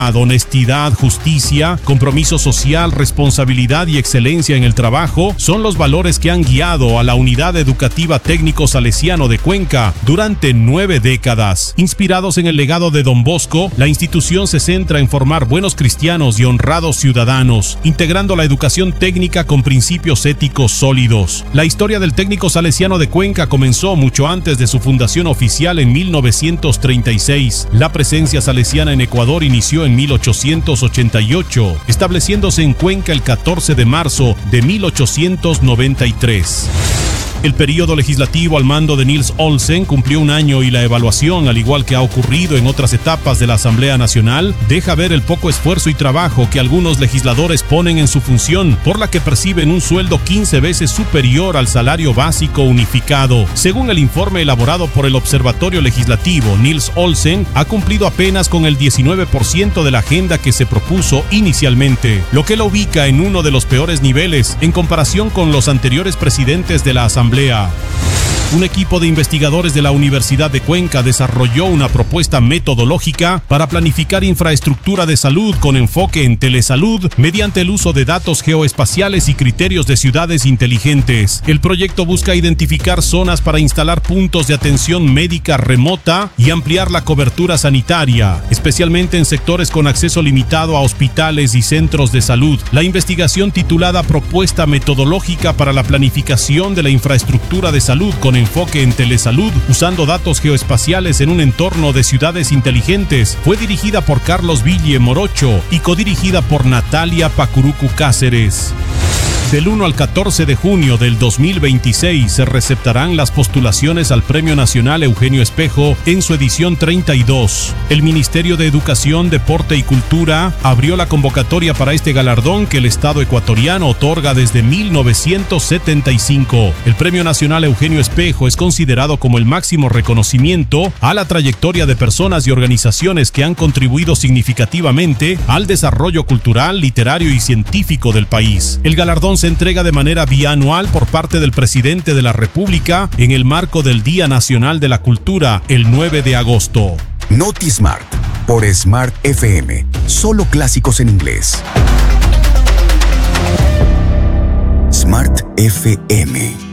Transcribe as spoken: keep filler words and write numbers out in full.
Honestidad, justicia, compromiso social, responsabilidad y excelencia en el trabajo son los valores que han guiado a la Unidad Educativa Técnico Salesiano de Cuenca durante nueve décadas. Inspirados en el legado de Don Bosco, la institución se centra en formar buenos cristianos y honrados ciudadanos, integrando la educación técnica con principios éticos sólidos. La historia del Técnico Salesiano de Cuenca comenzó mucho antes de su fundación oficial en mil novecientos treinta y seis. La presencia salesiana en Ecuador inició en mil ochocientos ochenta y ocho, estableciéndose en Cuenca el catorce de marzo de mil ochocientos noventa y tres. El período legislativo al mando de Nils Olsen cumplió un año y la evaluación, al igual que ha ocurrido en otras etapas de la Asamblea Nacional, deja ver el poco esfuerzo y trabajo que algunos legisladores ponen en su función, por la que perciben un sueldo quince veces superior al salario básico unificado. Según el informe elaborado por el Observatorio Legislativo, Nils Olsen ha cumplido apenas con el diecinueve por ciento de la agenda que se propuso inicialmente, lo que lo ubica en uno de los peores niveles en comparación con los anteriores presidentes de la Asamblea. Un equipo de investigadores de la Universidad de Cuenca desarrolló una propuesta metodológica para planificar infraestructura de salud con enfoque en telesalud mediante el uso de datos geoespaciales y criterios de ciudades inteligentes. El proyecto busca identificar zonas para instalar puntos de atención médica remota y ampliar la cobertura sanitaria, especialmente en sectores con acceso limitado a hospitales y centros de salud. La investigación, titulada Propuesta Metodológica para la Planificación de la Infraestructura de Salud con enfoque en telesalud usando datos geoespaciales en un entorno de ciudades inteligentes, fue dirigida por Carlos Ville Morocho y codirigida por Natalia Pacurucu Cáceres. Del uno al catorce de junio del dos mil veintiséis se receptarán las postulaciones al Premio Nacional Eugenio Espejo en su edición treinta y dos. El Ministerio de Educación, Deporte y Cultura abrió la convocatoria para este galardón que el Estado ecuatoriano otorga desde mil novecientos setenta y cinco. El Premio Nacional Eugenio Espejo es considerado como el máximo reconocimiento a la trayectoria de personas y organizaciones que han contribuido significativamente al desarrollo cultural, literario y científico del país. El galardón se entrega de manera bianual por parte del presidente de la República en el marco del Día Nacional de la Cultura, el nueve de agosto. NotiSmart, por Smart F M. Solo clásicos en inglés. Smart F M.